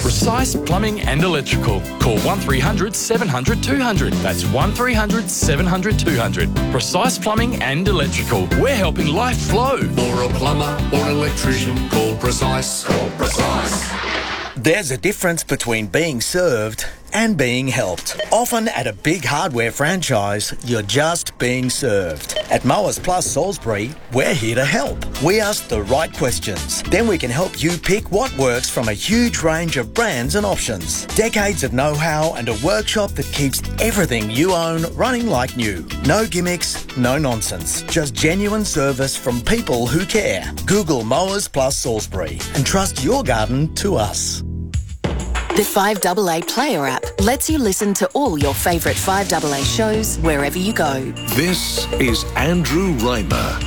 Precise Plumbing and Electrical. Call 1300 700 200. That's 1300 700 200. Precise Plumbing and Electrical. We're helping life flow. For a plumber or an electrician, call Precise. Call Precise. There's a difference between being served and being helped. Often at a big hardware franchise, you're just being served. At Mowers Plus Salisbury, we're here to help. We ask the right questions. Then we can help you pick what works from a huge range of brands and options. Decades of know-how and a workshop that keeps everything you own running like new. No gimmicks, no nonsense. Just genuine service from people who care. Google Mowers Plus Salisbury and trust your garden to us. The 5AA Player app lets you listen to all your favourite 5AA shows wherever you go. This is Andrew Reimer.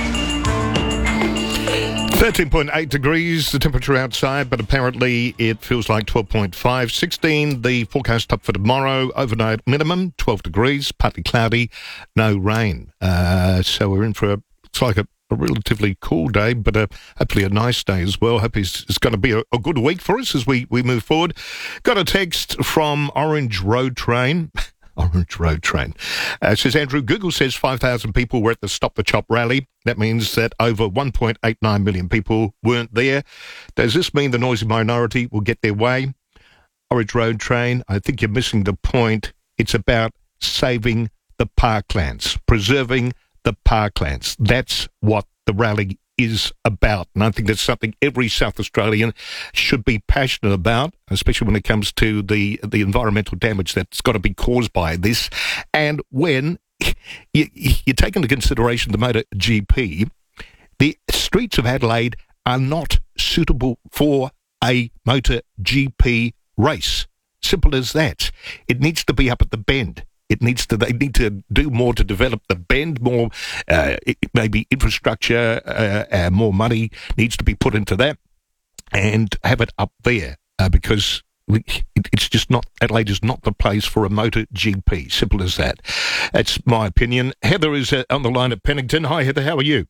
13.8 degrees, the temperature outside, but apparently it feels like 12.5. 16, the forecast up for tomorrow. Overnight minimum, 12 degrees, partly cloudy, no rain. So we're in for it's like a relatively cool day, but hopefully a nice day as well. Hope it's going to be a good week for us as we move forward. Got a text from Orange Road Train. Orange Road Train. Says, Andrew, Google says 5,000 people were at the Stop the Chop rally. That means that over 1.89 million people weren't there. Does this mean the noisy minority will get their way? Orange Road Train, I think you're missing the point. It's about saving the parklands, preserving the parklands. That's what the rally is about. And I think that's something every South Australian should be passionate about, especially when it comes to the environmental damage that's got to be caused by this. And when you take into consideration the MotoGP, the streets of Adelaide are not suitable for a MotoGP race. Simple as that. It needs to be up at the bend. They need to do more to develop the bend, more maybe infrastructure, more money needs to be put into that, and have it up there because it's just not, Adelaide is not the place for a MotoGP. Simple as that. That's my opinion. Heather is on the line at Pennington. Hi, Heather. How are you?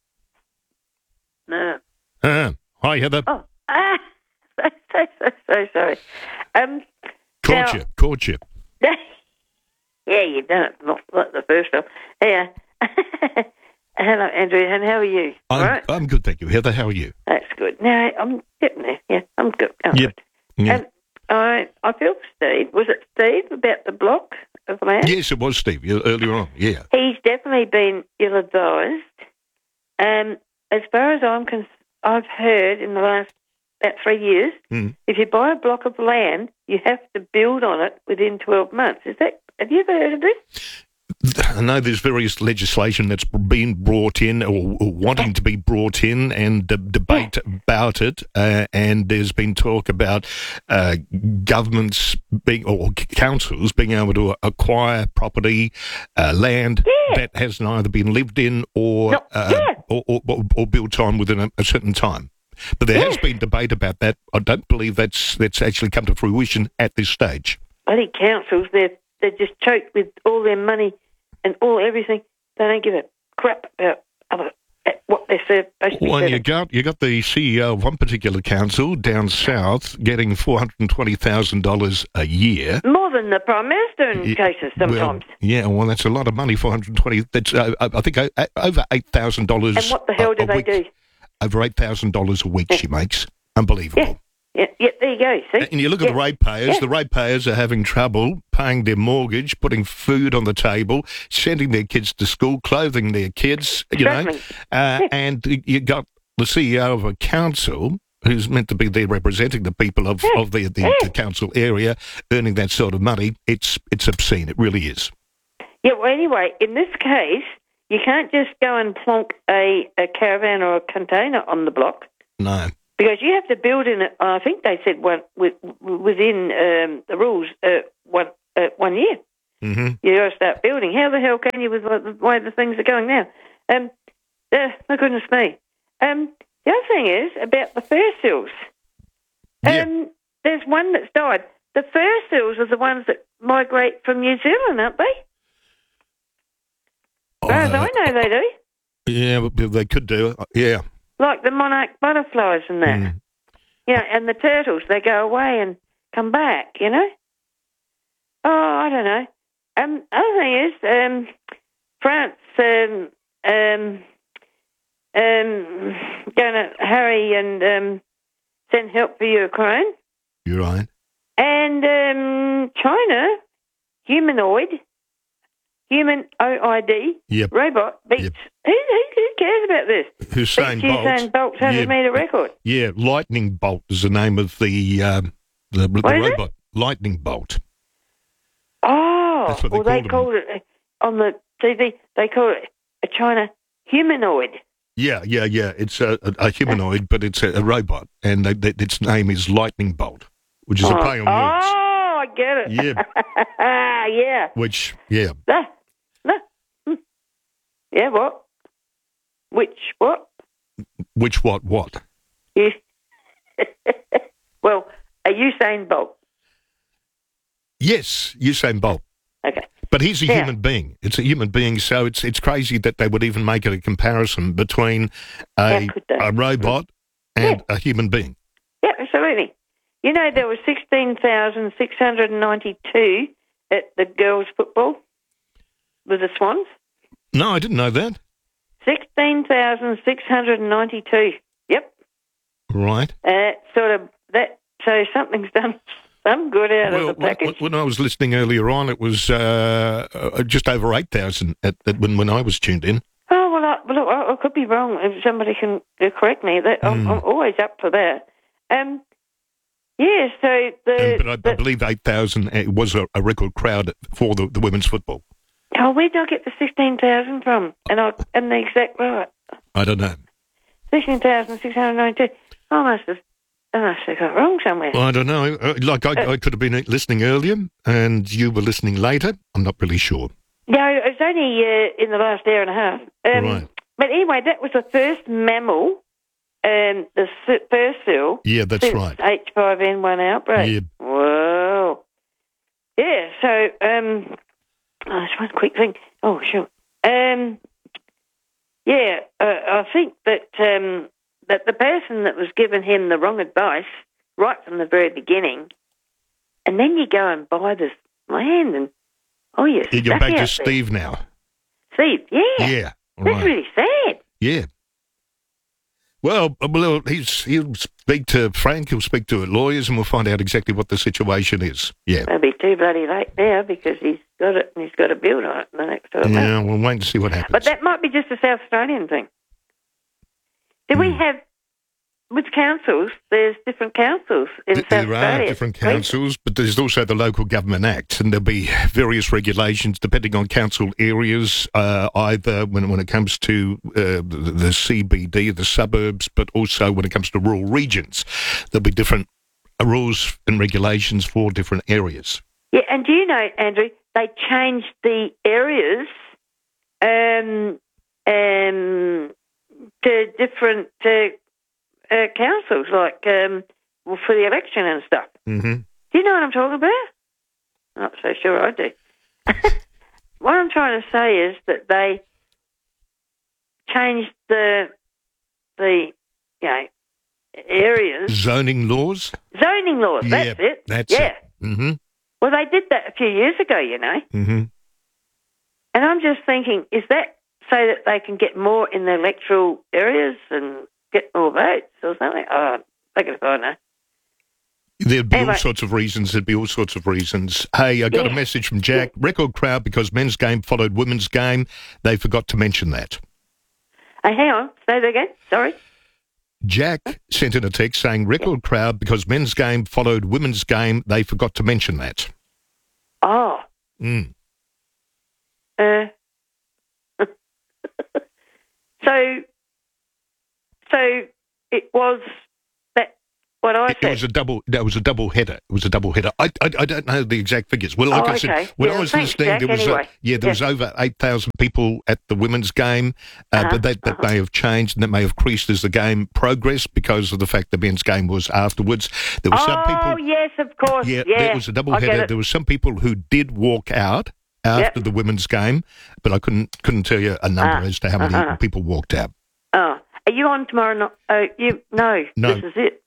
No. Hi, Heather. Oh, so sorry. Caught you. Yeah, you've done it, not the first time. Yeah. Hello, Andrew, and how are you? I'm good, thank you. Heather, how are you? That's good. No, I'm getting there. Yeah, I'm good. Yep. Yeah. I feel Steve. Was it Steve about the block of land? Yes, it was Steve earlier on, yeah. He's definitely been ill-advised. As far as I've heard in the last about 3 years, if you buy a block of land, you have to build on it within 12 months. Have you ever heard of this? I know there's various legislation that's been brought in or wanting to be brought in and debate about it, and there's been talk about governments or councils being able to acquire property, land that has neither been lived in or built on within a certain time. But there has been debate about that. I don't believe that's actually come to fruition at this stage. I think councils, they're just choked with all their money and everything. They don't give a crap about what they're supposed to be. Well, you got the CEO of one particular council down south getting $420,000 a year. More than the Prime Minister in cases sometimes. Well, that's a lot of money, $420. That's I think over $8,000. And what the hell do they do? Over $8,000 a week she makes. Unbelievable. Yeah, there you go, see? And you look at the ratepayers. The ratepayers are having trouble paying their mortgage, putting food on the table, sending their kids to school, clothing their kids, and you got the CEO of a council who's meant to be there representing the people of the council area earning that sort of money. It's obscene. It really is. Yeah, well, anyway, in this case, you can't just go and plonk a caravan or a container on the block. No. Because you have to build in it, I think they said within the rules, 1 year. Mm-hmm. You got to start building. How the hell can you with the way the things are going now? My goodness me. The other thing is about the fur seals. There's one that's died. The fur seals are the ones that migrate from New Zealand, aren't they? As far as I know, they do. Yeah, they could do. Yeah. Like the monarch butterflies and that. and the turtles, they go away and come back, Oh, I don't know. Other thing is, France going to hurry and send help for Ukraine. You're right. And China, human OID, robot beats. Yep. Who cares about this? Usain Bolt's 100-metre record. Yeah, Lightning Bolt is the name of the robot. Lightning Bolt. Oh, That's what they called it on the TV. They call it a China humanoid. Yeah. It's a humanoid, but it's a robot, and its name is Lightning Bolt, which is a play on words. Oh, I get it. Yeah. Yeah. Which, yeah. Yeah, what? Which what? Which what? Yeah. Well, a Usain Bolt. Yes, Usain Bolt. Okay. But he's a human being. It's a human being, so it's crazy that they would even make it a comparison between a robot and a human being. Yeah, absolutely. There were 16,692 at the girls' football with the Swans. No, I didn't know that. 16,692. Yep. Right. So something's done some good out of the package. When I was listening earlier on, it was just over 8,000 when I was tuned in. Oh, well, I could be wrong. If somebody can correct me, I'm always up for that. Yeah, so but I believe 8,000 was a record crowd for the women's football. Oh, where did I get the 16,000 from? And the exact right. I don't know. 16,692. I must have got wrong somewhere. Well, I don't know. I could have been listening earlier, and you were listening later. I'm not really sure. No, it was only in the last hour and a half. Right. But anyway, that was the first mammal, the first seal. Yeah, that's right. H5N1 outbreak. Yeah. Whoa. Yeah, so, there's one quick thing. Oh, sure. I think that that the person that was giving him the wrong advice right from the very beginning, and then you go and buy this land, and you're back to Steve now. Steve, yeah. Yeah, right. That's really sad. Yeah. Well, he'll speak to Frank, he'll speak to lawyers, and we'll find out exactly what the situation is. Yeah. It'll be too bloody late now because he's got it and he's got to build on it in the next 12 months. Yeah, we'll wait and see what happens. But that might be just a South Australian thing. Do we have, with councils, there's different councils in South Australia. There are different councils, but there's also the Local Government Act, and there'll be various regulations depending on council areas, either when it comes to the CBD, the suburbs, but also when it comes to rural regions. There'll be different rules and regulations for different areas. Yeah, and do you know, Andrew, they changed the areas to different councils, like for the election and stuff. Mm-hmm. Do you know what I'm talking about? I'm not so sure I do. What I'm trying to say is that they changed the areas. Zoning laws? Zoning laws, that's it. That's it. Mm-hmm. Well, they did that a few years ago, Mm-hmm. And I'm just thinking, is that so that they can get more in the electoral areas and get more votes or something? Oh, I don't know. There'd be all sorts of reasons. Hey, I got a message from Jack. Record crowd because men's game followed women's game. They forgot to mention that. Hey, hang on. Say that again. Sorry. Jack sent in a text saying record crowd because men's game followed women's game. They forgot to mention that. Oh. Mm. So it was that what I said. It was a double. That was a double header. It was a double header. I don't know the exact figures. Well, like I said, when I was listening, Jack, there was anyway. there was over 8,000 people at the women's game, but that may have changed and that may have increased as the game progressed because of the fact the men's game was afterwards. There were some people. Oh yes, of course. Yeah, there was a double header. There were some people who did walk out after the women's game, but I couldn't tell you a number as to how many people walked out. Oh, are you on tomorrow? No, this is it.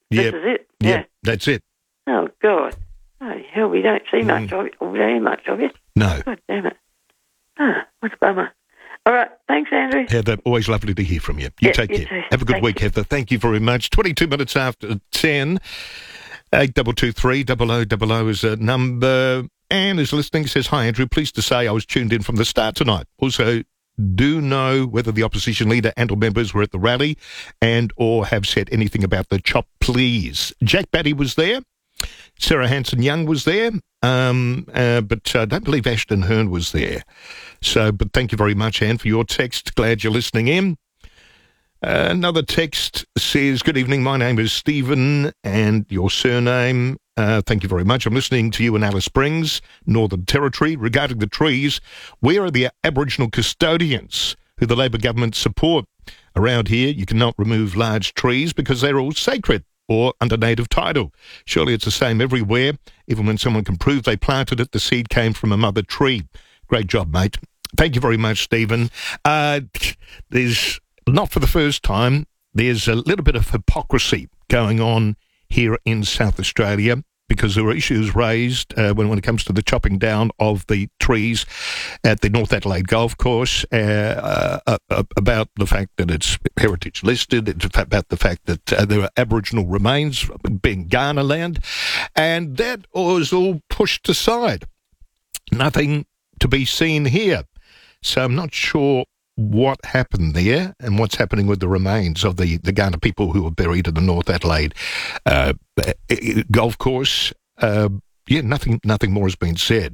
This is it. Yeah. That's it. Oh, God. Holy hell, we don't see much of it, or hear much of it. No. God damn it. What a bummer. All right. Thanks, Andrew. Heather, always lovely to hear from you. You take care. Too. Have a good Thank week, you. Heather. Thank you very much. 22 minutes after 10. 8223 0000 is a number. Anne is listening, says, hi, Andrew. Pleased to say I was tuned in from the start tonight. Also, do know whether the opposition leader and or members were at the rally and or have said anything about the chop, please. Jack Batty was there. Sarah Hanson-Young was there. But I don't believe Ashton Hearn was there. So, but thank you very much, Anne, for your text. Glad you're listening in. Another text says, good evening, my name is Stephen, and your surname. Thank you very much. I'm listening to you in Alice Springs, Northern Territory. Regarding the trees, where are the Aboriginal custodians who the Labor government support? Around here, you cannot remove large trees because they're all sacred or under native title. Surely it's the same everywhere. Even when someone can prove they planted it, the seed came from a mother tree. Great job, mate. Thank you very much, Stephen. There's, not for the first time, there's a little bit of hypocrisy going on here in South Australia because there were issues raised when it comes to the chopping down of the trees at the North Adelaide Golf Course about the fact that it's heritage listed, about the fact that there are Aboriginal remains being Kaurna land, and that was all pushed aside. Nothing to be seen here. So I'm not sure what happened there and what's happening with the remains of the Kaurna people who were buried in the North Adelaide golf course. Nothing more has been said.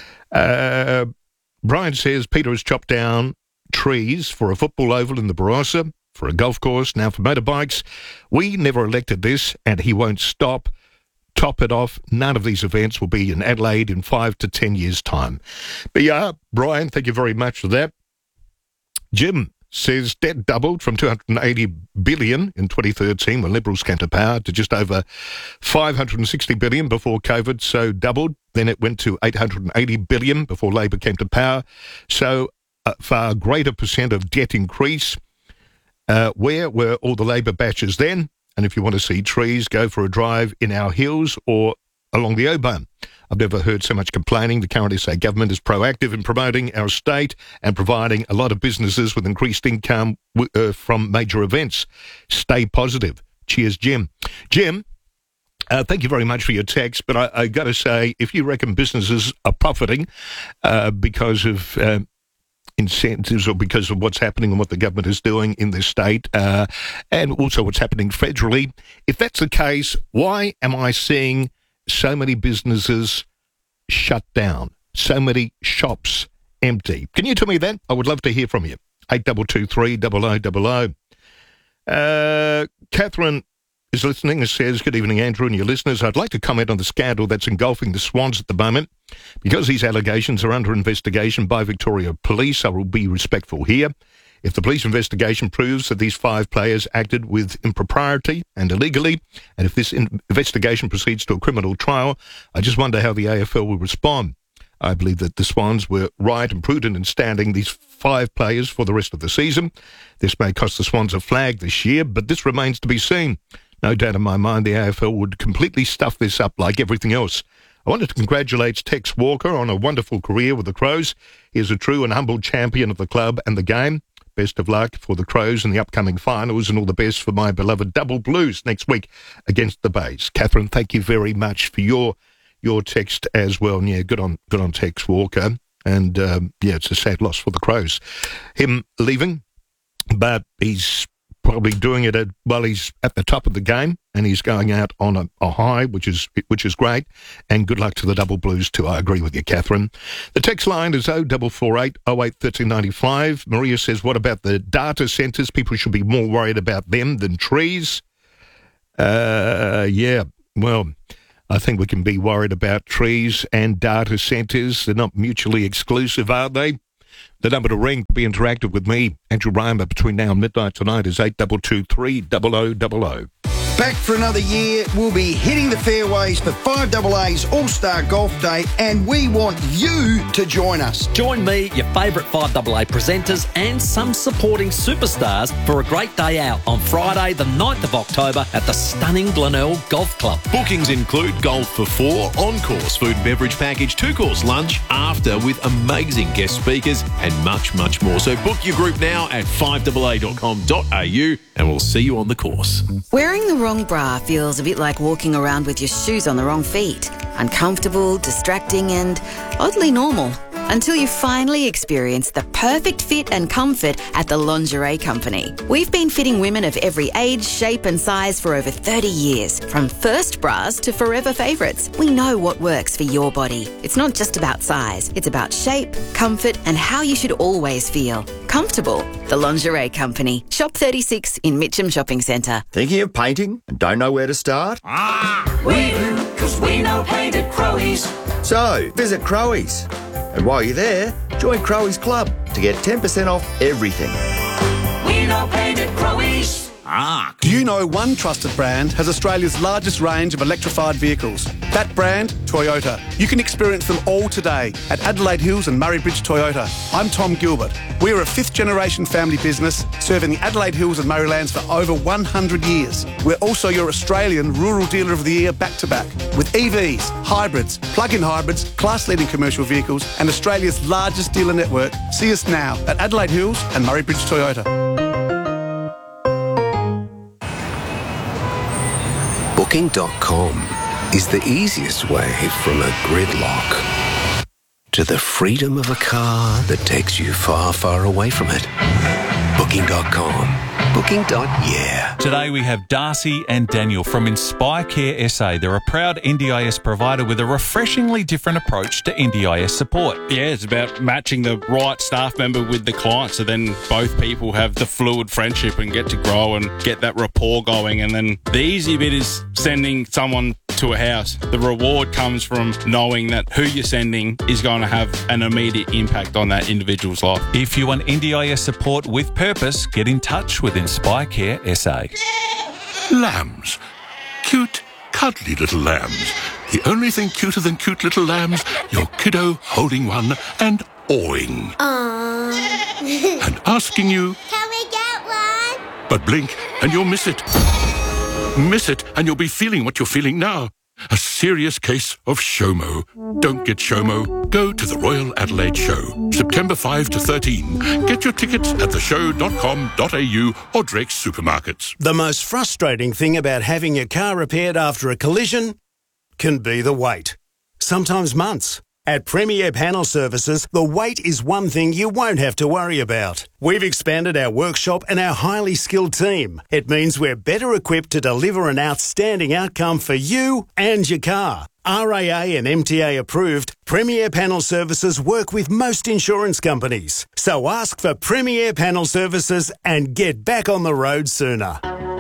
Brian says Peter has chopped down trees for a football oval in the Barossa, for a golf course, now for motorbikes. We never elected this, and he won't stop. Top it off, none of these events will be in Adelaide in 5 to 10 years' time. But yeah, Brian, thank you very much for that. Jim says debt doubled from $280 billion in 2013 when Liberals came to power to just over $560 billion before COVID, so doubled. Then it went to $880 billion before Labor came to power. So a far greater percent of debt increase. Where were all the Labor batches then? And if you want to see trees, go for a drive in our hills or along the Oban. I've never heard so much complaining. The current SA government is proactive in promoting our state and providing a lot of businesses with increased income from major events. Stay positive. Cheers, Jim. Jim, thank you very much for your text, but I got to say, if you reckon businesses are profiting because of incentives or because of what's happening and what the government is doing in this state and also what's happening federally, if that's the case, why am I seeing so many businesses shut down, so many shops empty? Can you tell me that? I would love to hear from you. 8223 0000. Catherine is listening and says, good evening, Andrew and your listeners. I'd like to comment on the scandal that's engulfing the Swans at the moment. Because these allegations are under investigation by Victoria Police, I will be respectful here. If the police investigation proves that these 5 players acted with impropriety and illegally, and if this investigation proceeds to a criminal trial, I just wonder how the AFL will respond. I believe that the Swans were right and prudent in standing these 5 players for the rest of the season. This may cost the Swans a flag this year, but this remains to be seen. No doubt in my mind the AFL would completely stuff this up like everything else. I wanted to congratulate Tex Walker on a wonderful career with the Crows. He is a true and humble champion of the club and the game. Best of luck for the Crows in the upcoming finals and all the best for my beloved Double Blues next week against the Bays. Catherine, thank you very much for your text as well. And yeah, good on Tex Walker. And it's a sad loss for the Crows. Him leaving, but he's probably doing it while he's at the top of the game and he's going out on a high, which is great. And good luck to the Double Blues too. I agree with you, Catherine. The text line is 0448 08 1395. Maria says, what about the data centres? People should be more worried about them than trees. Well, I think we can be worried about trees and data centres. They're not mutually exclusive, are they? The number to ring to be interactive with me, Andrew Reimer, between now and midnight tonight is 8223 0000. Back for another year, we'll be hitting the fairways for 5AA's All-Star Golf Day, and we want you to join us. Join me, your favourite 5AA presenters and some supporting superstars for a great day out on Friday the 9th of October at the stunning Glenelg Golf Club. Bookings include golf for 4, on-course food and beverage package, 2-course lunch, after with amazing guest speakers and much, much more. So book your group now at 5AA.com.au and we'll see you on the course. Wearing the wrong bra feels a bit like walking around with your shoes on the wrong feet. Uncomfortable, distracting and oddly normal. Until you finally experience the perfect fit and comfort at the Lingerie Company. We've been fitting women of every age, shape and size for over 30 years. From first bras to forever favourites. We know what works for your body. It's not just about size. It's about shape, comfort and how you should always feel. Comfortable. The Lingerie Company. Shop 36 in Mitcham Shopping Centre. Thinking of painting and don't know where to start? We do, because we know paint at Crowies. So, visit Crowies. And while you're there, join Crowies Club to get 10% off everything. We know paint at Crowies. Do you know one trusted brand has Australia's largest range of electrified vehicles? That brand, Toyota. You can experience them all today at Adelaide Hills and Murray Bridge Toyota. I'm Tom Gilbert. We're a 5th-generation family business serving the Adelaide Hills and Murraylands for over 100 years. We're also your Australian Rural Dealer of the Year back-to-back with EVs, hybrids, plug-in hybrids, class-leading commercial vehicles and Australia's largest dealer network. See us now at Adelaide Hills and Murray Bridge Toyota. Booking.com is the easiest way from a gridlock to the freedom of a car that takes you far, far away from it. Booking.com. Booking.yeah. Today we have Darcy and Daniel from Inspire Care SA. They're a proud NDIS provider with a refreshingly different approach to NDIS support. Yeah, it's about matching the right staff member with the client so then both people have the fluid friendship and get to grow and get that rapport going. And then the easy bit is sending someone to a house. The reward comes from knowing that who you're sending is going to have an immediate impact on that individual's life. If you want NDIS support with purpose, get in touch with Inspire Care SA. Lambs. Cute, cuddly little lambs. The only thing cuter than cute little lambs, your kiddo holding one and awing. Aww. And asking you, can we get one? But blink and you'll miss it. Miss it and you'll be feeling what you're feeling now. A serious case of SHOMO. Don't get SHOMO. Go to the Royal Adelaide Show, September 5 to 13. Get your tickets at theshow.com.au or Drake's supermarkets. The most frustrating thing about having your car repaired after a collision can be the wait. Sometimes months. At Premier Panel Services, the wait is one thing you won't have to worry about. We've expanded our workshop and our highly skilled team. It means we're better equipped to deliver an outstanding outcome for you and your car. RAA and MTA approved, Premier Panel Services work with most insurance companies. So ask for Premier Panel Services and get back on the road sooner.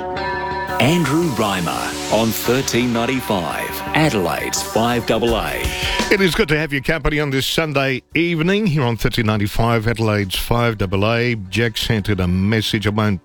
Andrew Reimer on 1395, Adelaide's 5AA. It is good to have your company on this Sunday evening here on 1395, Adelaide's 5AA. Jack sent in a message. I won't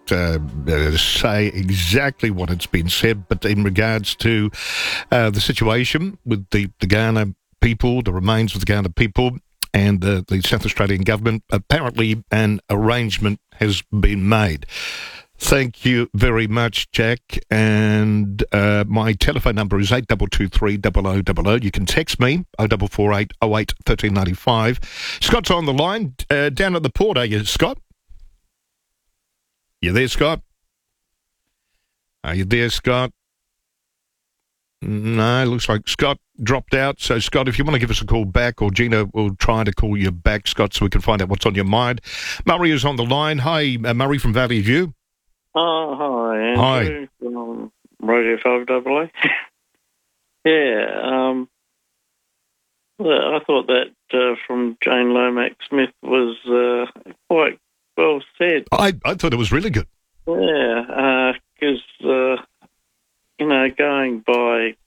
say exactly what it's been said, but in regards to the situation with the Kaurna people, the remains of the Kaurna people, and the South Australian government, apparently an arrangement has been made. Thank you very much, Jack. And my telephone number is 8223 0000. You can text me 0448 08 1395. Scott's on the line down at the port, are you, Scott? You there, Scott? Are you there, Scott? No, looks like Scott dropped out. So, Scott, if you want to give us a call back, or Gina will try to call you back, Scott, so we can find out what's on your mind. Murray is on the line. Hi, Murray from Valley View. Hi, Andrew. Hi. From Radio 5AA. Yeah, I thought that from Jane Lomax Smith was quite well said. I thought it was really good. Yeah, because, going by,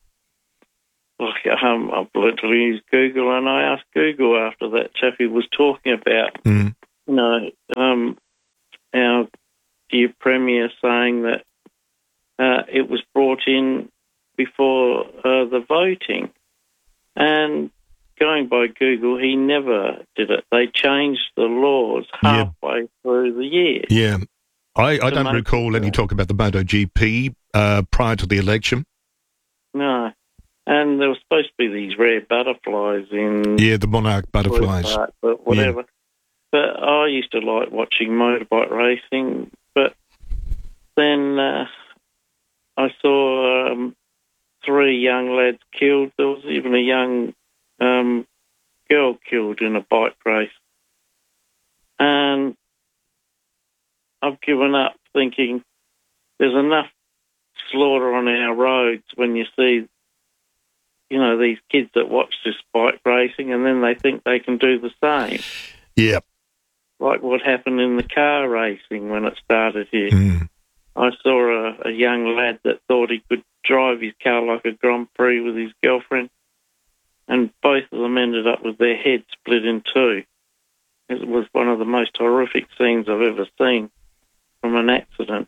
I've literally used Google, and I asked Google after that chappie was talking about, our dear Premier saying that it was brought in before the voting. And going by Google, he never did it. They changed the laws halfway through the year. Yeah. I don't recall any talk about the MotoGP prior to the election. No. And there were supposed to be these rare butterflies in... Yeah, the monarch butterflies. Park, but whatever. Yeah. But I used to like watching motorbike racing, but then I saw 3 young lads killed. There was even a young girl killed in a bike race. And I've given up thinking there's enough slaughter on our roads when you see, these kids that watch this bike racing and then they think they can do the same. Yeah. Like what happened in the car racing when it started here. I saw a young lad that thought he could drive his car like a Grand Prix with his girlfriend, and both of them ended up with their heads split in 2. It was one of the most horrific scenes I've ever seen from an accident.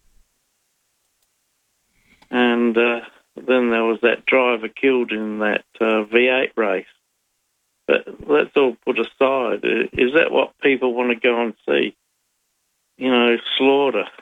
And then there was that driver killed in that V8 race. But that's all put aside. Is that what people want to go and see? Slaughter.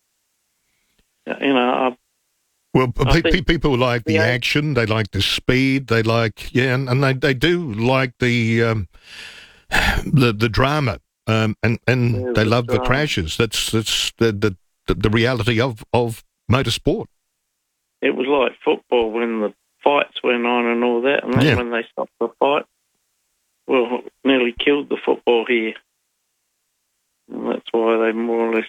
Well, people like the action, they like the speed, they like, and they do like the drama, and they love the crashes. That's the reality of motorsport. It was like football when the fights went on and all that, and then when they stopped the fight, well, nearly killed the football here. And that's why they more or less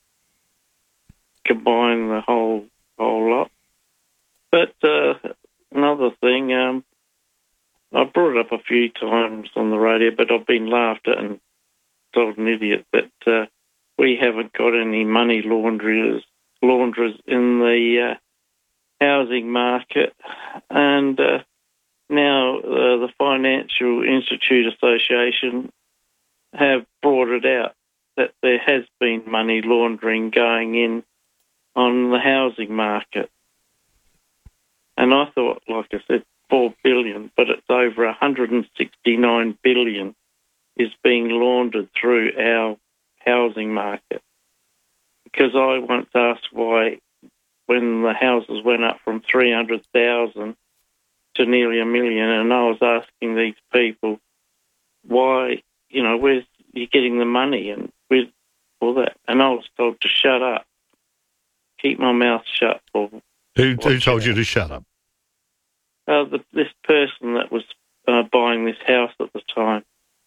combine the whole lot. But another thing, I brought it up a few times on the radio, but I've been laughed at and told an idiot that we haven't got any money launderers in the housing market. And now the Financial Institute Association have brought it out that there has been money laundering going in on the housing market. And I thought, like I said, 4 billion, but it's over 169 billion is being laundered through our housing market. Because I once asked why, when the houses went up from 300,000 to nearly 1 million, and I was asking these people why, where's you getting the money and with all that, and I was told to shut up, keep my mouth shut. Who told you to shut up? This person that was buying this house at the time.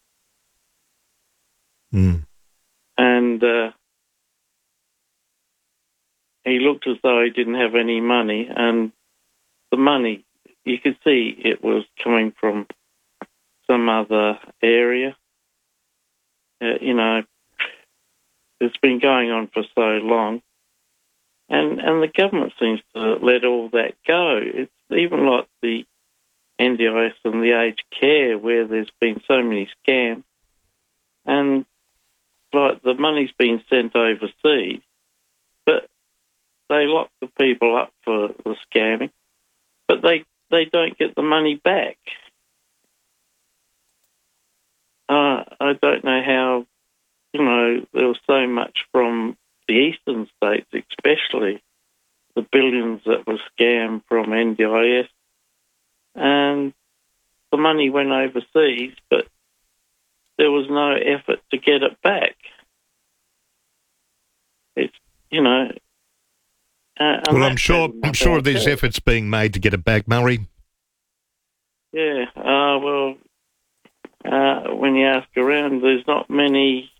And he looked as though he didn't have any money, and the money, you could see it was coming from some other area. It's been going on for so long. And the government seems to let all that go. It's even like the NDIS and the aged care where there's been so many scams. And like the money's been sent overseas, but they lock the people up for the scamming, but they don't get the money back. I don't know how, there was so much from the eastern states, especially the billions that were scammed from NDIS, and the money went overseas, but there was no effort to get it back. It's, well, I'm sure there's efforts being made to get it back, Murray. Yeah, when you ask around, there's not many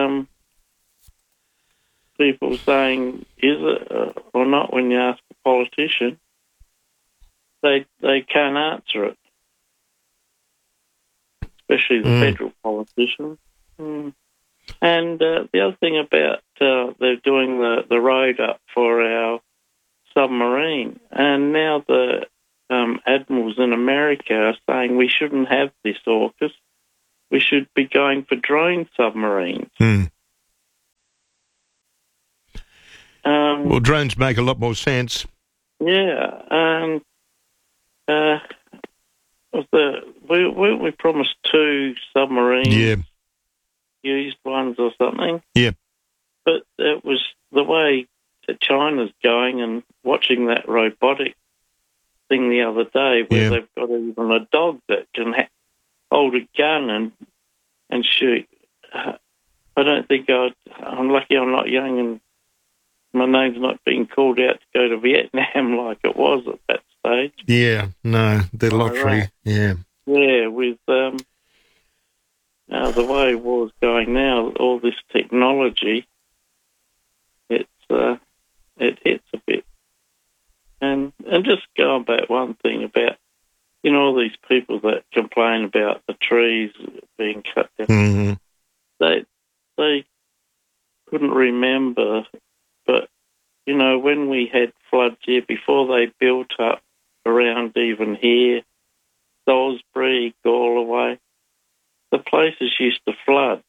people saying is it or not. When you ask a politician, they can't answer it, especially the federal politicians. And the other thing about they're doing the road up for our submarine, and now the admirals in America are saying we shouldn't have this AUKUS. We should be going for drone submarines. Well, drones make a lot more sense. Yeah, and we promised 2 submarines, used ones or something. Yeah. But it was the way that China's going, and watching that robotic thing the other day where they've got even a dog that can hold a gun and shoot. I don't think I'm lucky I'm not young and my name's not being called out to go to Vietnam like it was at that stage. Yeah, no, the lottery, yeah. Yeah, with the way war's going now, all this technology, it hits a bit. And just going back one thing about, all these people that complain about the trees being cut down, they couldn't remember, but, when we had floods here, before they built up around even here, Salisbury, Galway, the places used to flood.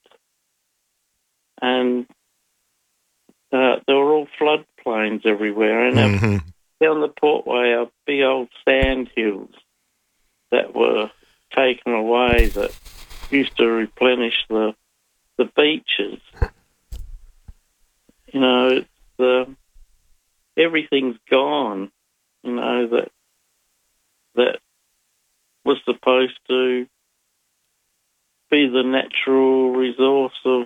And there were all floodplains everywhere. And down the Portway are big old sand hills that were taken away that used to replenish the beaches. Everything's gone, that was supposed to be the natural resource of.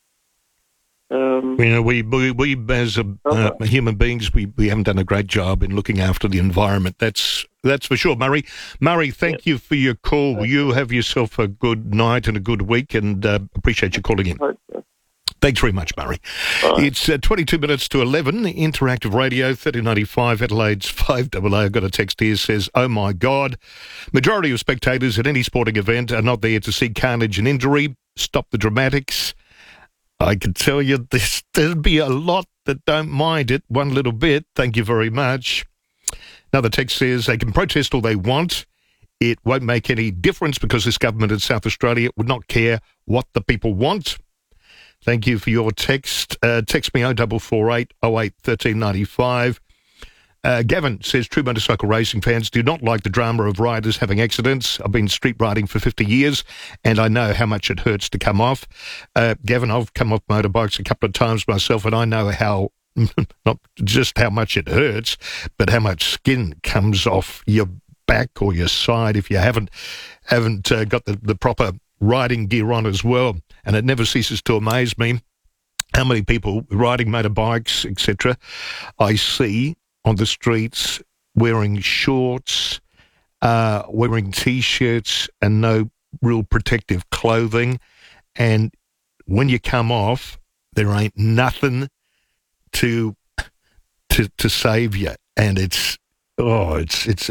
We as human beings, we haven't done a great job in looking after the environment. That's for sure, Murray. Murray, thank you for your call. You have yourself a good night and a good week, and appreciate you calling in. Thanks very much, Murray. It's 22 minutes to 11, Interactive Radio, 3095, Adelaide's 5AA. I've got a text here says, oh my God, majority of spectators at any sporting event are not there to see carnage and injury. Stop the dramatics. I can tell you there'll be a lot that don't mind it one little bit. Thank you very much. Another text says they can protest all they want. It won't make any difference because this government in South Australia would not care what the people want. Thank you for your text. Text me 0448 08 1395. Gavin says, true motorcycle racing fans do not like the drama of riders having accidents. I've been street riding for 50 years, and I know how much it hurts to come off. Gavin, I've come off motorbikes a couple of times myself, and I know how, not just how much it hurts, but how much skin comes off your back or your side if you haven't got the proper riding gear on as well. And it never ceases to amaze me how many people riding motorbikes, etc., I see on the streets wearing shorts, wearing T-shirts and no real protective clothing. And when you come off, there ain't nothing to save you. And I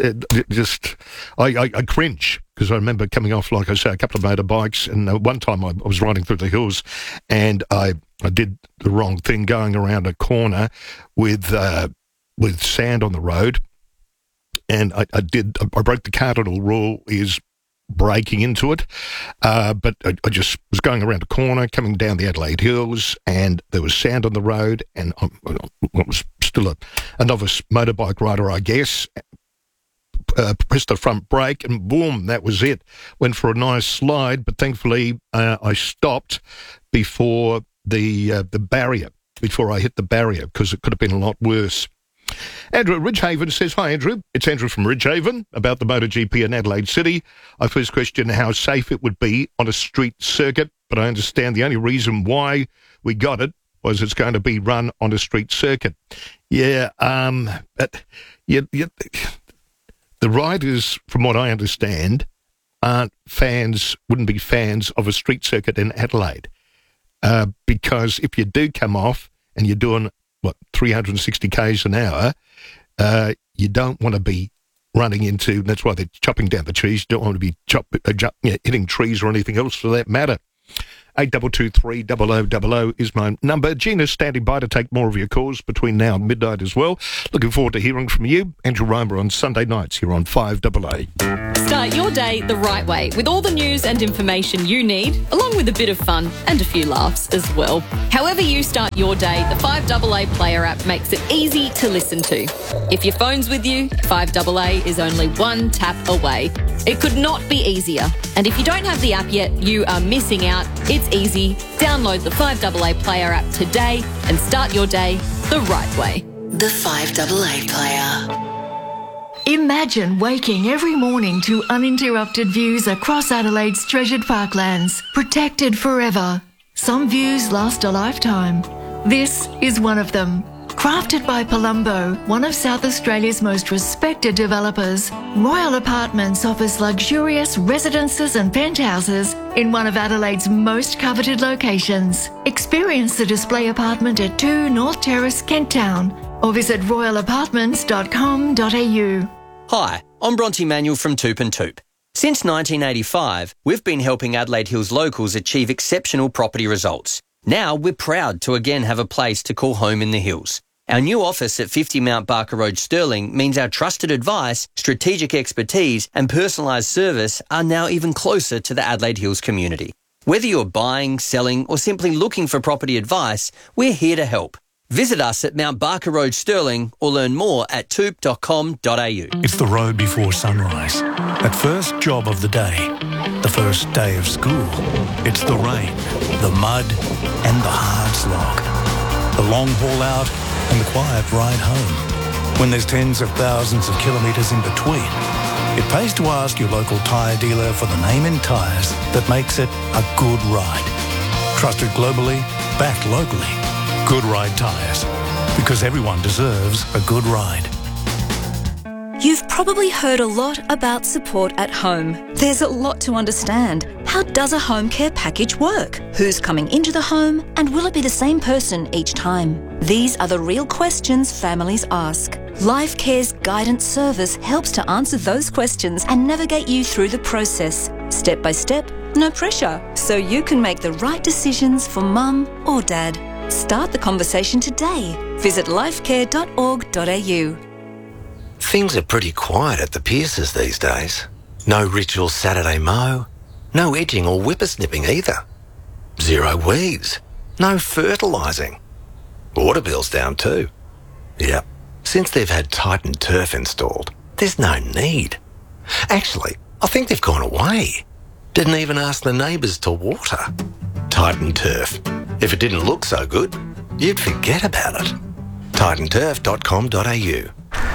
cringe because I remember coming off, like I say, a couple of motorbikes, and one time I was riding through the hills and I did the wrong thing going around a corner with sand on the road, and I broke the cardinal rule is breaking into it, but I just was going around a corner, coming down the Adelaide Hills, and there was sand on the road, and I was still a novice motorbike rider, I guess. Pressed the front brake, and boom, that was it. Went for a nice slide, but thankfully I stopped before the barrier, before I hit the barrier, because it could have been a lot worse. Andrew Ridgehaven says, hi Andrew, it's Andrew from Ridgehaven about the MotoGP in Adelaide City. I first question how safe it would be on a street circuit, but I understand the only reason why we got it was it's going to be run on a street circuit. Yeah, but the riders, from what I understand, wouldn't be fans of a street circuit in Adelaide, because if you do come off and you're doing 360 k's an hour, you don't want to be running into. That's why they're chopping down the trees. You don't want to be hitting trees or anything else for that matter. 8223 is my number. Gina's standing by to take more of your calls between now and midnight as well. Looking forward to hearing from you. Andrew Reimer on Sunday nights here on 5AA. Start your day the right way with all the news and information you need, along with a bit of fun and a few laughs as well. However you start your day, the 5AA Player app makes it easy to listen to. If your phone's with you, 5AA is only one tap away. It could not be easier. And if you don't have the app yet, you are missing out. It's easy. Download the 5AA Player app today and start your day the right way. The 5AA Player. Imagine waking every morning to uninterrupted views across Adelaide's treasured parklands, protected forever. Some views last a lifetime. This is one of them. Crafted by Palumbo, one of South Australia's most respected developers, Royal Apartments offers luxurious residences and penthouses in one of Adelaide's most coveted locations. Experience the display apartment at 2 North Terrace, Kent Town, or visit royalapartments.com.au. Hi, I'm Bronte Manuel from Toop and Toop. Since 1985, we've been helping Adelaide Hills locals achieve exceptional property results. Now we're proud to again have a place to call home in the hills. Our new office at 50 Mount Barker Road, Stirling, means our trusted advice, strategic expertise and personalised service are now even closer to the Adelaide Hills community. Whether you're buying, selling or simply looking for property advice, we're here to help. Visit us at Mount Barker Road, Stirling, or learn more at toop.com.au. It's the road before sunrise. That first job of the day. The first day of school. It's the rain, the mud, and the hard slog. The long haul out and the quiet ride home. When there's tens of thousands of kilometres in between, it pays to ask your local tyre dealer for the name in tyres that makes it a good ride. Trusted globally, backed locally. Good Ride Tyres, because everyone deserves a good ride. You've probably heard a lot about support at home. There's a lot to understand. How does a home care package work? Who's coming into the home, and will it be the same person each time? These are the real questions families ask. Life Care's guidance service helps to answer those questions and navigate you through the process, step by step, no pressure, so you can make the right decisions for mum or dad. Start the conversation today. Visit lifecare.org.au. Things are pretty quiet at the Pierces these days. No ritual Saturday mow. No edging or whippersnipping either. Zero weeds. No fertilising. Water bill's down too. Yep. Since they've had Titan Turf installed, there's no need. Actually, I think they've gone away. Didn't even ask the neighbours to water. Titan Turf. If it didn't look so good, you'd forget about it. titanturf.com.au.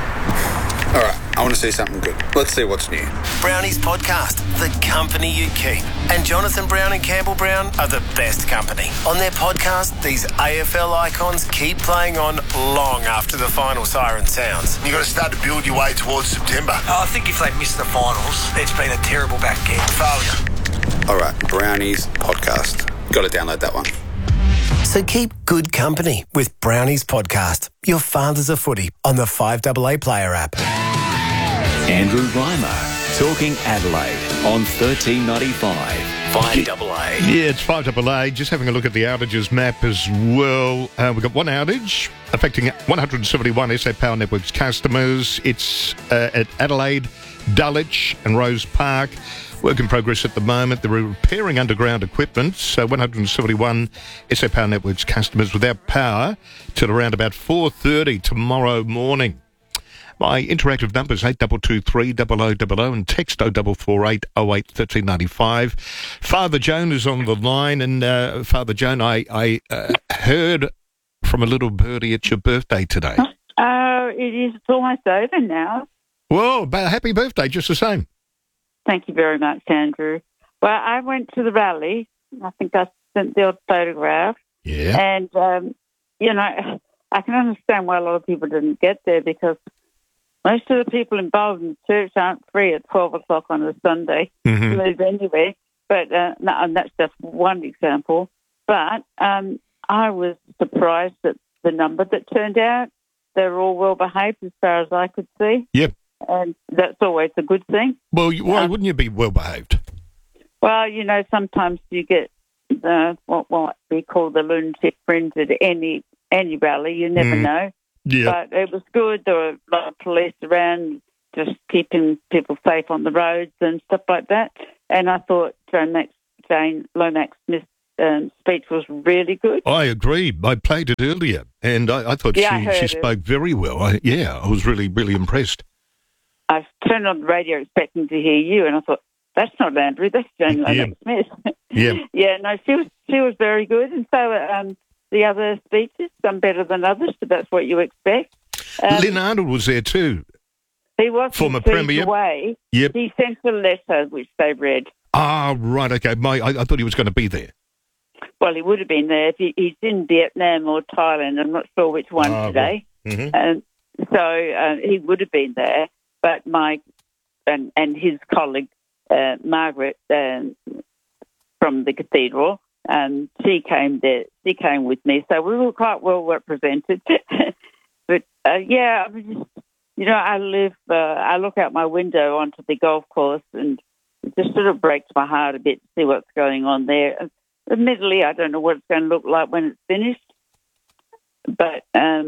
All right, I want to see something good. Let's see what's new. Brownie's podcast, The Company You Keep. And Jonathan Brown and Campbell Brown are the best company. On their podcast, these AFL icons keep playing on long after the final siren sounds. You've got to start to build your way towards September. I think if they miss the finals, it's been a terrible back end. Failure. All right, Brownie's podcast. Got to download that one. So keep good company with Brownie's podcast, Your Father's a Footy, on the 5AA Player app. Andrew Reimer, talking Adelaide on 1395 5AA. Yeah, it's 5AA. Just having a look at the outages map as well. We've got one outage affecting 171 SA Power Networks customers. It's at Adelaide, Dulwich and Rose Park. Work in progress at the moment. They're repairing underground equipment, so 171 SA Power Networks customers without power till around about 4:30 tomorrow morning. My interactive number is 8223 0000 and text 0448 08 1395. Father Joan is on the line, and Father Joan, I heard from a little birdie it's your birthday today. It is. It's almost over now. Well, happy birthday, just the same. Thank you very much, Andrew. Well, I went to the rally. I think I sent the odd photograph. Yeah. And, you know, I can understand why a lot of people didn't get there, because most of the people involved in the church aren't free at 12 o'clock on a Sunday to move anywhere. But and that's just one example. But I was surprised at the number that turned out. They were all well behaved as far as I could see. Yep. And that's always a good thing. Well, why wouldn't you be well behaved? Well, you know, sometimes you get what we call the lunatic fringe at any rally. You never know. Yeah. But it was good. There were a lot of police around, just keeping people safe on the roads and stuff like that. And I thought Jane Lomax Smith's speech was really good. I agree. I played it earlier, and I thought she spoke very well. I was really, really impressed. I turned on the radio expecting to hear you, and I thought, that's not Andrew, that's Jane Lomax Smith. Yeah. No, she was very good, and so the other speeches, some better than others, but that's what you expect. Lynn Arnold was there too. He was former Premier. Away. Yep. He sent a letter which they read. Ah, right, okay. I thought he was going to be there. Well, he would have been there if he's in Vietnam or Thailand. I'm not sure which one today. Well, mm-hmm. So he would have been there. But Mike and his colleague, Margaret, from the cathedral, she came there. She came with me. So we were quite well represented. But, I mean, I look out my window onto the golf course, and it just sort of breaks my heart a bit to see what's going on there. Admittedly, I don't know what it's going to look like when it's finished. But,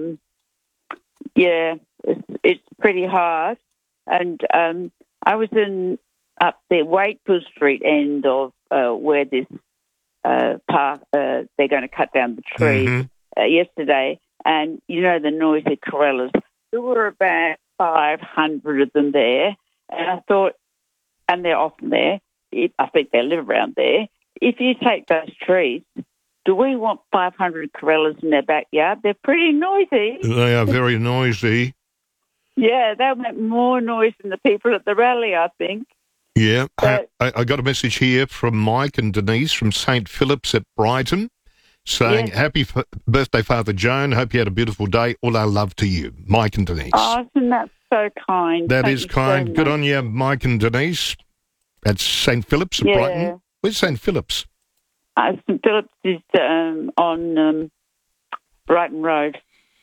it's pretty hard. And I was up the Wakefield Street end of where this park, they're going to cut down the tree yesterday. And, the noisy corellas. There were about 500 of them there. And I thought, and they're often there, I think they live around there. If you take those trees, do we want 500 corellas in their backyard? They're pretty noisy. They are very noisy. Yeah, they'll make more noise than the people at the rally, I think. Yeah. I got a message here from Mike and Denise from St. Philip's at Brighton saying, Happy birthday, Father Joan. Hope you had a beautiful day. All our love to you. Mike and Denise. Oh, isn't that so kind? That is kind. So good on you, Mike and Denise. That's St. Philip's at Brighton. Where's St. Philip's? St. Philip's is on Brighton Road.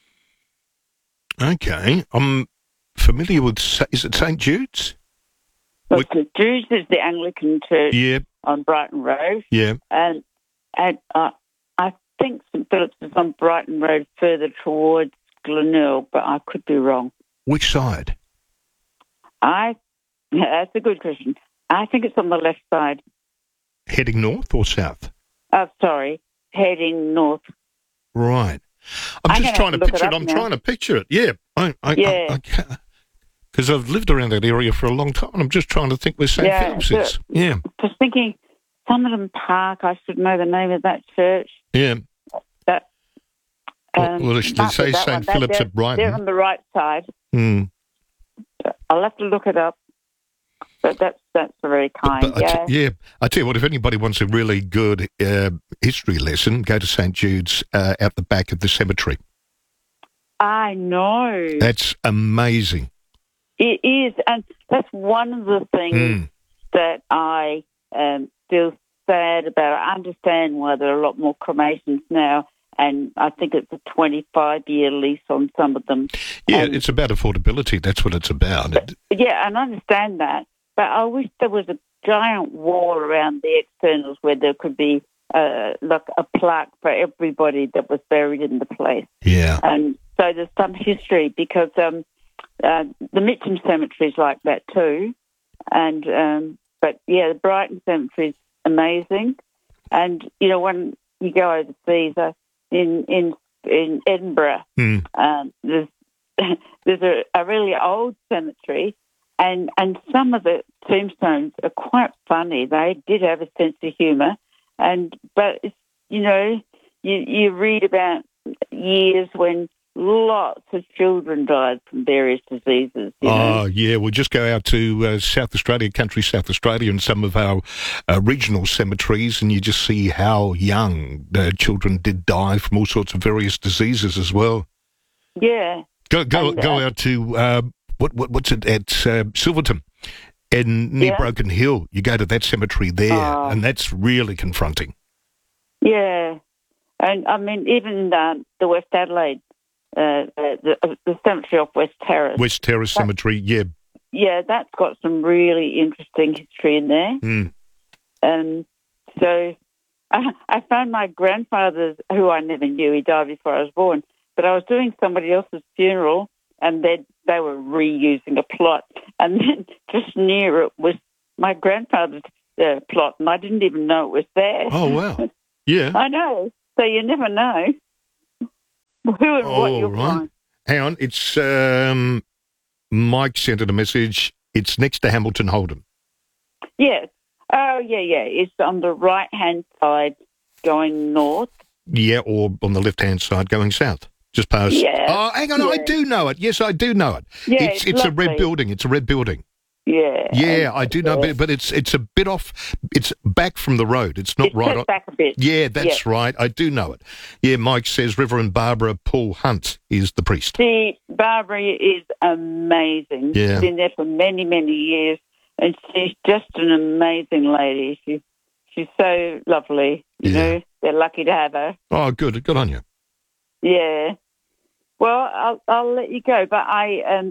Okay. I'm familiar with, is it St. Jude's? Well, St. Jude's is the Anglican church on Brighton Road. Yeah. And I think St. Philip's is on Brighton Road further towards Glenelg, but I could be wrong. Which side? That's a good question. I think it's on the left side. Heading north or south? Oh, sorry. Heading north. Right. I'm just trying to picture it. I'm trying to picture it. Yeah. I because I've lived around that area for a long time. I'm just trying to think where St. Philip's is. Yeah. Just thinking, Somerton Park, I should know the name of that church. Yeah. They say St. Philip's at Brighton. They're on the right side. I'll have to look it up. But that's very kind. I tell you what, if anybody wants a really good history lesson, go to St. Jude's out the back of the cemetery. I know. That's amazing. It is, and that's one of the things that I feel sad about. I understand why there are a lot more cremations now, and I think it's a 25-year lease on some of them. Yeah, it's about affordability. That's what it's about. And I understand that. But I wish there was a giant wall around the externals where there could be like a plaque for everybody that was buried in the place. Yeah. And so there's some history because the Mitcham Cemetery is like that too. And the Brighton Cemetery is amazing. And when you go overseas in Edinburgh, there's a really old cemetery. And some of the tombstones are quite funny. They did have a sense of humour, but it's, you read about years when lots of children died from various diseases. We'll just go out to South Australia, country South Australia, and some of our regional cemeteries, and you just see how young the children did die from all sorts of various diseases as well. Yeah. Go out to. What's it at Silverton near Broken Hill? You go to that cemetery there, and that's really confronting. Yeah, and I mean even the West Adelaide, the cemetery off West Terrace. West Terrace Cemetery, yeah. Yeah, that's got some really interesting history in there. So I found my grandfather, who I never knew, he died before I was born, but I was doing somebody else's funeral, and they were reusing a plot, and then just near it was my grandfather's plot, and I didn't even know it was there. Oh, wow. Yeah. I know. So you never know who and what you'll find. Hang on. It's Mike sent it a message. It's next to Hamilton Holden. Yes. Oh, yeah. It's on the right-hand side going north. Yeah, or on the left-hand side going south. Just past. Yeah. Oh, hang on. Yeah. I do know it. Yes, I do know it. Yeah, it's a red building. It's a red building. Yeah. Yeah, I do know, but it's a bit off. It's back from the road. It's not right on. Back a bit. Yeah, that's right. I do know it. Yeah, Mike says Reverend Barbara Paul Hunt is the priest. See, Barbara is amazing. Yeah. She's been there for many, many years, and she's just an amazing lady. She's so lovely. You know, they're lucky to have her. Oh, good. Good on you. Yeah. Well, I'll let you go, but I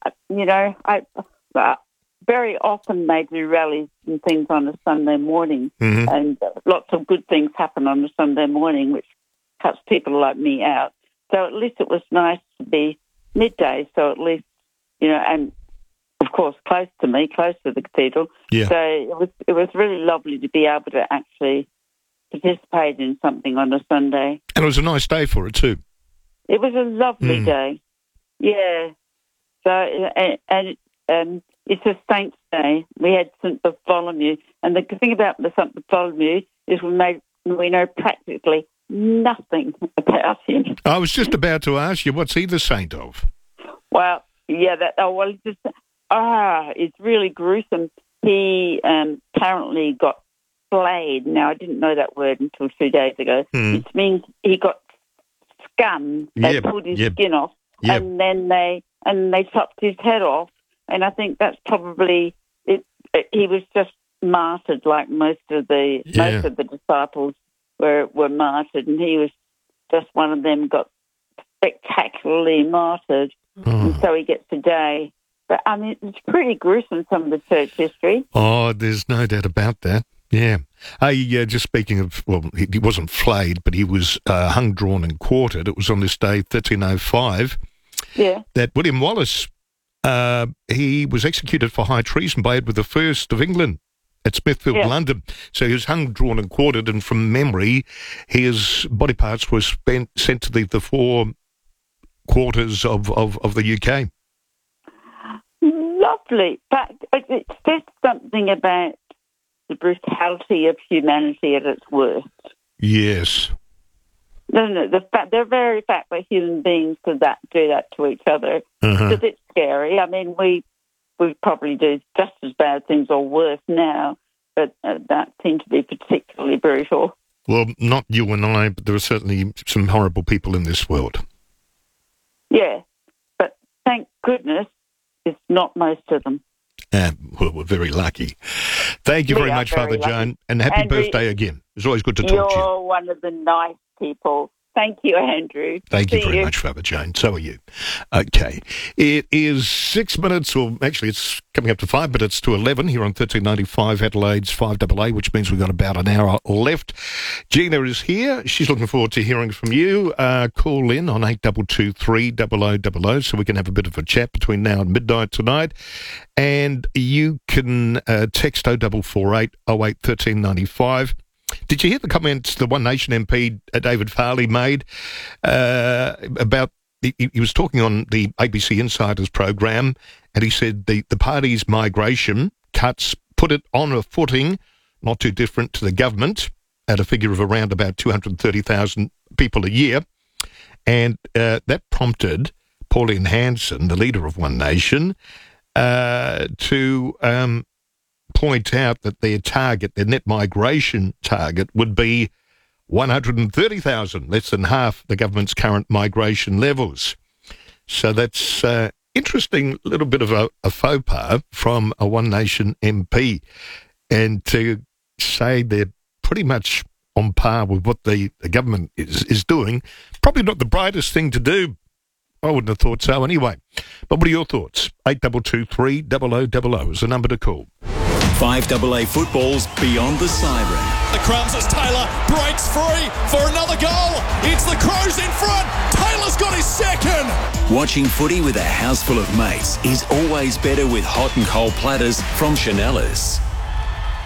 very often they do rallies and things on a Sunday morning, and lots of good things happen on a Sunday morning, which cuts people like me out. So at least it was nice to be midday, so at least, and of course close to me, close to the cathedral. Yeah. So it was really lovely to be able to actually participate in something on a Sunday. And it was a nice day for it too. It was a lovely day. Yeah. So, and it's a Saint's Day. We had St. Bartholomew. And the thing about the St. Bartholomew is we know practically nothing about him. I was just about to ask you, what's he the saint of? Well, yeah, it's really gruesome. He apparently got flayed. Now, I didn't know that word until 2 days ago. Which means he got scum. They pulled his skin off, and then they chopped his head off. And I think that's probably it. He was just martyred, like most of the disciples were martyred, and he was just one of them. Got spectacularly martyred, and so he gets a day. But I mean, it's pretty gruesome, some of the church history. Oh, there's no doubt about that. Yeah. Just speaking of, well, he wasn't flayed, but he was hung, drawn, and quartered. It was on this day, 1305. Yeah. That William Wallace. He was executed for high treason by Edward I of England at Smithfield, London. So he was hung, drawn and quartered, and from memory, his body parts were sent to the four quarters of the UK. Lovely. But it says something about the brutality of humanity at its worst. Yes. No, the very fact that human beings could do that to each other is a bit scary. I mean, we probably do just as bad things or worse now, but that seemed to be particularly brutal. Well, not you and I, but there are certainly some horrible people in this world. Yeah, but thank goodness it's not most of them. Well, we're very lucky. Thank you very much, Father Joan, and happy birthday again. It's always good to talk to you. You're one of the nice people. Thank you, Andrew. Thank you very much, Father Joan. So are you. Okay. It is 6 minutes, or actually it's coming up to 5 minutes to 11 here on 1395 Adelaide's 5AA, which means we've got about an hour left. Gina is here. She's looking forward to hearing from you. Call in on 8223 0000 so we can have a bit of a chat between now and midnight tonight. And you can text 0448 08 1395. Did you hear the comments the One Nation MP, David Farley, made about... He was talking on the ABC Insiders program, and he said the party's migration cuts put it on a footing not too different to the government, at a figure of around about 230,000 people a year. And that prompted Pauline Hanson, the leader of One Nation, to... point out that their net migration target, would be 130,000, less than half the government's current migration levels. So that's interesting little bit of a faux pas from a One Nation MP. And to say they're pretty much on par with what the government is doing, probably not the brightest thing to do. I wouldn't have thought so anyway. But what are your thoughts? 8223 0000 is the number to call. 5AA Football's Beyond the Siren. The crumbs as Taylor breaks free for another goal. It's the Crows in front. Taylor's got his second. Watching footy with a house full of mates is always better with hot and cold platters from Chanellas.